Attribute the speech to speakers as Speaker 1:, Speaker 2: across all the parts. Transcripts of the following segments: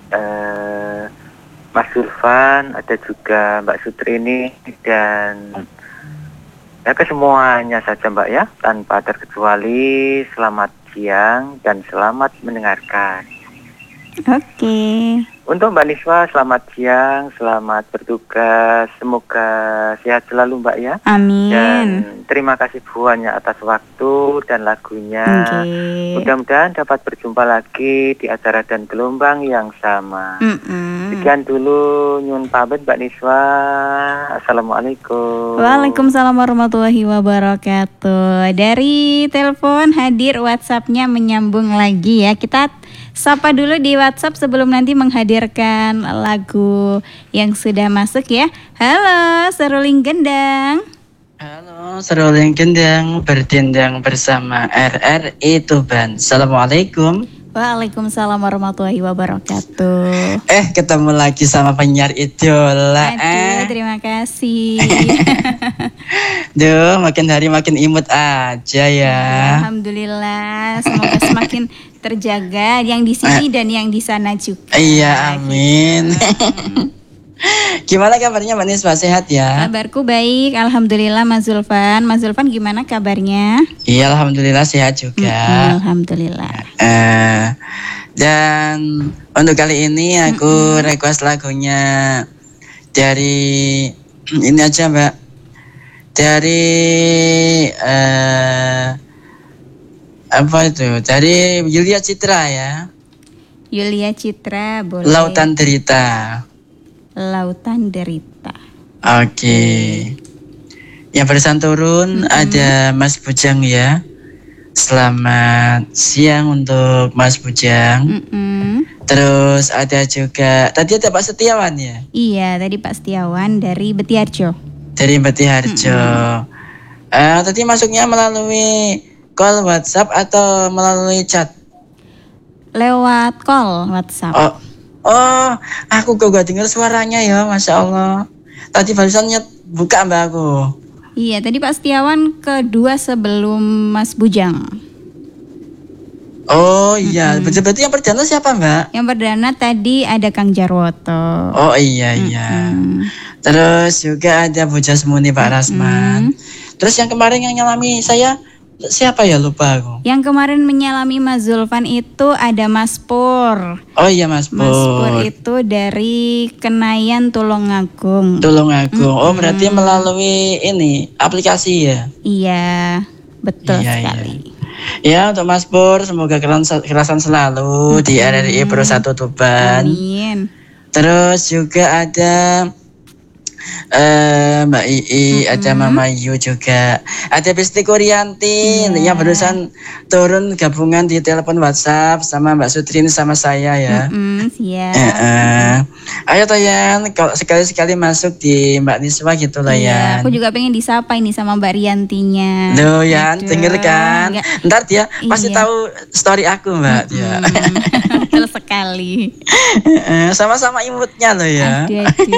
Speaker 1: Mas Zulfan, ada juga Mbak Sutrini, dan ya kesemuanya saja Mbak ya, tanpa terkecuali. Selamat siang dan selamat mendengarkan.
Speaker 2: Oke.
Speaker 1: Untuk Mbak Niswa, selamat siang, selamat bertugas, semoga sehat selalu Mbak ya.
Speaker 2: Amin.
Speaker 1: Dan terima kasih banyak atas waktu dan lagunya. Mudah-mudahan dapat berjumpa lagi di acara dan gelombang yang sama. Sekian dulu, nyun pamit Mbak Niswa. Assalamualaikum.
Speaker 2: Waalaikumsalam warahmatullahi wabarakatuh. Dari telepon hadir, WhatsApp-nya menyambung lagi ya. Kita sapa dulu di WhatsApp sebelum nanti menghadirkan lagu yang sudah masuk ya. Halo, Seruling Gendang.
Speaker 3: Halo, Seruling Gendang berdendang bersama RRI Tuban. Assalamualaikum.
Speaker 2: Waalaikumsalam warahmatullahi wabarakatuh.
Speaker 3: Ketemu lagi sama penyiar idola.
Speaker 2: Aduh, terima kasih.
Speaker 3: Duh, makin hari makin imut aja ya.
Speaker 2: Alhamdulillah, semoga semakin terjaga yang di sini dan yang di sana juga.
Speaker 3: Iya, amin. Gimana kabarnya Mbak Niswa, sehat ya?
Speaker 2: Kabarku baik, alhamdulillah Mas Zulfan. Mas Zulfan gimana kabarnya?
Speaker 3: Iya, alhamdulillah sehat juga.
Speaker 2: Alhamdulillah.
Speaker 3: Dan untuk kali ini aku request lagunya dari ini aja Mbak. Dari apa itu? Dari Yulia Citra ya.
Speaker 2: Yulia Citra, boleh.
Speaker 3: Lautan Derita.
Speaker 2: Lautan Derita.
Speaker 3: Oke. Yang barusan turun ada Mas Bujang ya. Selamat siang untuk Mas Bujang. Terus ada juga, tadi ada Pak Setiawan ya?
Speaker 2: Iya, tadi Pak Setiawan dari Betiharjo.
Speaker 3: Dari Betiharjo. Tadi masuknya melalui call WhatsApp atau melalui chat?
Speaker 2: Lewat call WhatsApp.
Speaker 3: Oh, aku gak dengar suaranya ya, Masya Allah. Tadi barusan buka Mbak aku.
Speaker 2: Iya, tadi Pak Setiawan kedua sebelum Mas Bujang.
Speaker 3: Oh iya, berarti yang perdana siapa Mbak?
Speaker 2: Yang perdana tadi ada Kang Jarwoto.
Speaker 3: Oh iya. Terus juga ada Bu Jasmuni Pak Rasman. Terus yang kemarin yang nyalami saya siapa ya, lupa aku.
Speaker 2: Yang kemarin menyalami Mas Zulfan itu ada Mas Pur.
Speaker 3: Oh iya Mas Pur.
Speaker 2: Mas Pur itu dari Kenayan Tulungagung.
Speaker 3: Oh berarti melalui ini aplikasi ya?
Speaker 2: Iya, betul sekali.
Speaker 3: Iya. Ya untuk Mas Pur semoga kerasan selalu di RRI Pro 1 Tuban.
Speaker 2: Amin.
Speaker 3: Terus juga ada Mbak Ii, ada Mama Yu juga, ada Besti Kurianti yang barusan turun gabungan di telepon WhatsApp sama Mbak Sutrini sama saya ya.
Speaker 2: Siap.
Speaker 3: Ayo Toyan, kalau sekali-sekali masuk di Mbak Niswa gitu lah ya.
Speaker 2: Aku juga pengen disapa ini sama Mbak Riantinya.
Speaker 3: Loh Yan, denger kan? Ntar dia pasti tahu story aku Mbak dia.
Speaker 2: Betul sekali.
Speaker 3: Sama-sama imutnya loh ya.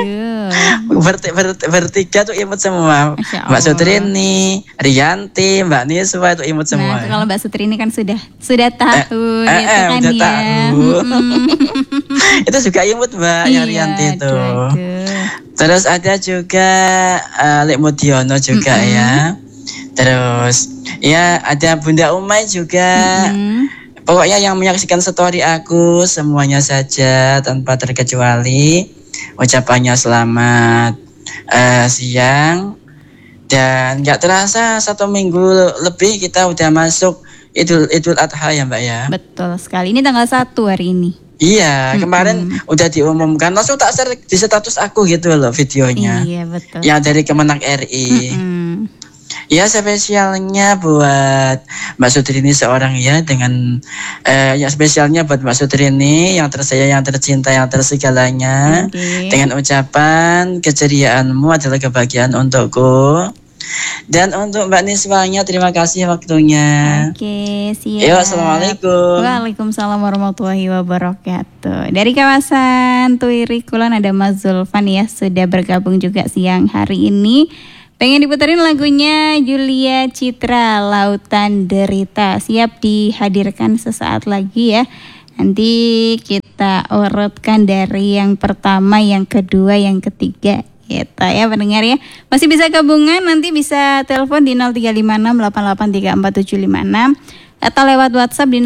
Speaker 3: Bertiga tuh imut semua. Mbak Sutrini, Rianti, Mbak Niswa itu imut semua.
Speaker 2: Nah, kalau Mbak Sutrini kan sudah tahu gitu kan
Speaker 3: udah
Speaker 2: ya.
Speaker 3: Tahu. Itu juga imut Mbak yang Rianti itu. Terus ada juga Lek Mudiono juga ya. Terus ya ada Bunda Umay juga. Pokoknya yang menyaksikan story aku semuanya saja tanpa terkecuali ucapannya selamat siang. Dan gak terasa 1 minggu lebih kita udah masuk Idul Adha ya Mbak ya.
Speaker 2: Betul sekali, ini tanggal 1 hari ini.
Speaker 3: Iya, kemarin udah diumumkan, langsung tak share di status aku gitu loh videonya.
Speaker 2: Iya betul.
Speaker 3: Yang dari Kemenang RI. Ya spesialnya buat Mbak Sutrini seorang ya, dengan yang spesialnya buat Mbak Sutrini yang tersayang, yang tercinta, yang tersegalanya. Dengan ucapan keceriaanmu adalah kebahagiaan untukku. Dan untuk Mbak Niswanya terima kasih waktunya.
Speaker 2: Oke, siap.
Speaker 3: Yo, assalamualaikum.
Speaker 2: Waalaikumsalam warahmatullahi wabarakatuh. Dari kawasan Tuiri Kulon ada Mas Zulfan ya, sudah bergabung juga siang hari ini. Pengen diputerin lagunya Yulia Citra, Lautan Derita. Siap dihadirkan sesaat lagi ya. Nanti kita urutkan dari yang pertama, yang kedua, yang ketiga. Gitu ya pendengar ya. Masih bisa gabungan, nanti bisa telepon di 0356883476 atau lewat WhatsApp di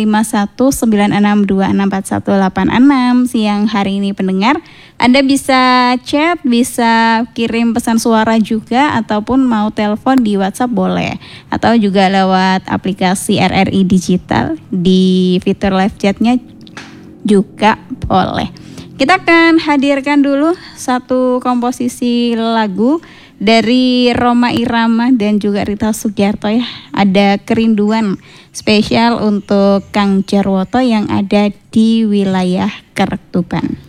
Speaker 2: 085196264186. Siang hari ini pendengar, Anda bisa chat, bisa kirim pesan suara juga, ataupun mau telepon di WhatsApp boleh, atau juga lewat aplikasi RRI Digital di fitur live chatnya juga boleh. Kita akan hadirkan dulu satu komposisi lagu dari Rhoma Irama dan juga Rita Sugiarto ya. Ada Kerinduan, spesial untuk Kang Jarwoto yang ada di wilayah Kertuban.